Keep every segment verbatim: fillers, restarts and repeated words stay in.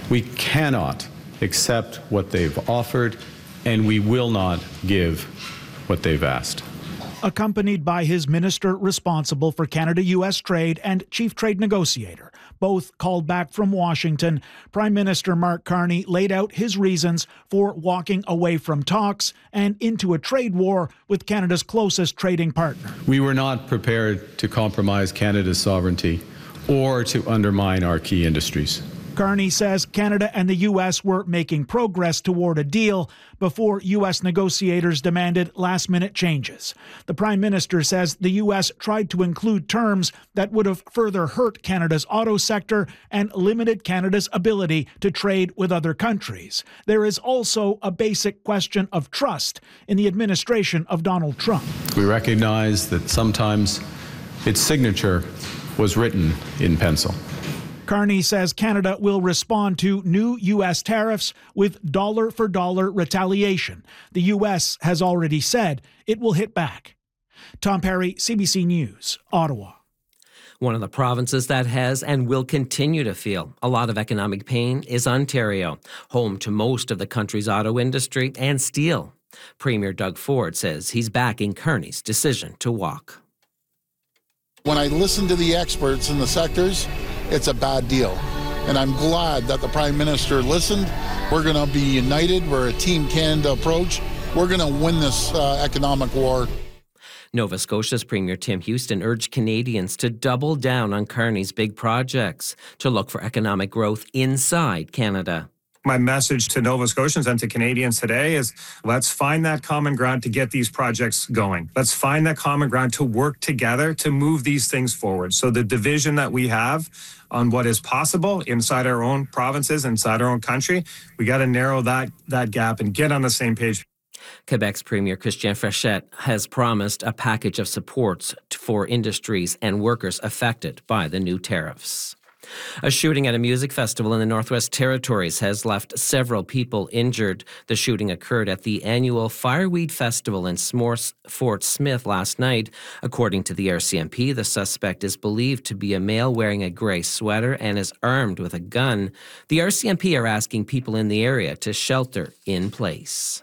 We cannot accept what they've offered, and we will not give what they've asked. Accompanied by his minister responsible for Canada-U S trade and chief trade negotiator, both called back from Washington, Prime Minister Mark Carney laid out his reasons for walking away from talks and into a trade war with Canada's closest trading partner. We were not prepared to compromise Canada's sovereignty or to undermine our key industries. Carney says Canada and the U S were making progress toward a deal before U S negotiators demanded last-minute changes. The Prime Minister says the U S tried to include terms that would have further hurt Canada's auto sector and limited Canada's ability to trade with other countries. There is also a basic question of trust in the administration of Donald Trump. We recognize that sometimes its signature was written in pencil. Carney says Canada will respond to new U S tariffs with dollar-for-dollar retaliation. The U S has already said it will hit back. Tom Perry, C B C News, Ottawa. One of the provinces that has and will continue to feel a lot of economic pain is Ontario, home to most of the country's auto industry and steel. Premier Doug Ford says he's backing Carney's decision to walk. When I listen to the experts in the sectors, it's a bad deal. And I'm glad that the Prime Minister listened. We're going to be united. We're a Team Canada approach. We're going to win this uh, economic war. Nova Scotia's Premier Tim Houston urged Canadians to double down on Carney's big projects, to look for economic growth inside Canada. My message to Nova Scotians and to Canadians today is let's find that common ground to get these projects going. Let's find that common ground to work together to move these things forward. So the division that we have on what is possible inside our own provinces, inside our own country, we got to narrow that, that gap and get on the same page. Quebec's Premier Christian Frechette has promised a package of supports for industries and workers affected by the new tariffs. A shooting at a music festival in the Northwest Territories has left several people injured. The shooting occurred at the annual Fireweed Festival in S'mores, Fort Smith last night. According to the R C M P, the suspect is believed to be a male wearing a gray sweater and is armed with a gun. The R C M P are asking people in the area to shelter in place.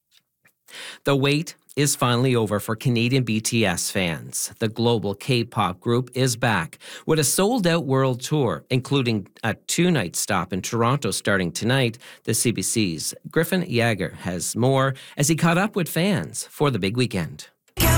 The wait is finally over for Canadian B T S fans. The global K-pop group is back with a sold-out world tour, including a two-night stop in Toronto starting tonight. The C B C's Griffin Yager has more as he caught up with fans for the big weekend.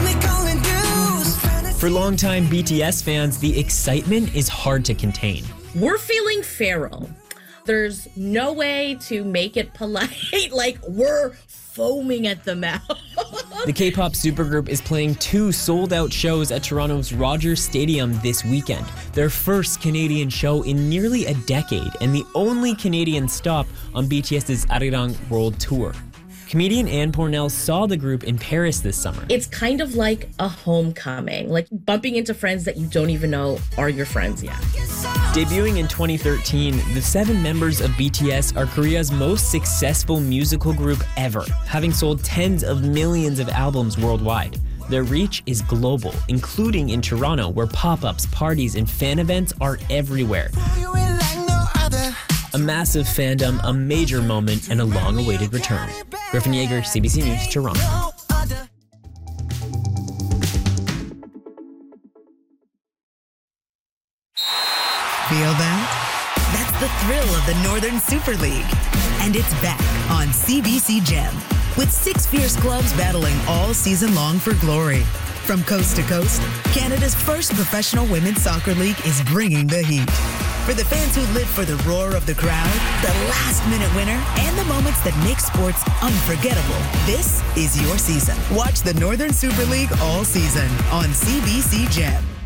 For longtime B T S fans, the excitement is hard to contain. We're feeling feral. There's no way to make it polite. Like, we're foaming at the mouth. The K-pop supergroup is playing two sold-out shows at Toronto's Rogers Stadium this weekend. Their first Canadian show in nearly a decade and the only Canadian stop on BTS's Arirang World Tour. Comedian Anne Pornell saw the group in Paris this summer. It's kind of like a homecoming, like bumping into friends that you don't even know are your friends yet. Debuting in twenty thirteen, the seven members of B T S are Korea's most successful musical group ever, having sold tens of millions of albums worldwide. Their reach is global, including in Toronto, where pop-ups, parties, and fan events are everywhere. A massive fandom, a major moment, and a long-awaited return. Griffin Yager, C B C News, Toronto. Feel that? That's the thrill of the Northern Super League. And it's back on C B C Gem, with six fierce clubs battling all season long for glory. From coast to coast, Canada's first professional women's soccer league is bringing the heat. For the fans who live for the roar of the crowd, the last-minute winner, and the moments that make sports unforgettable, this is your season. Watch the Northern Super League all season on C B C Gem.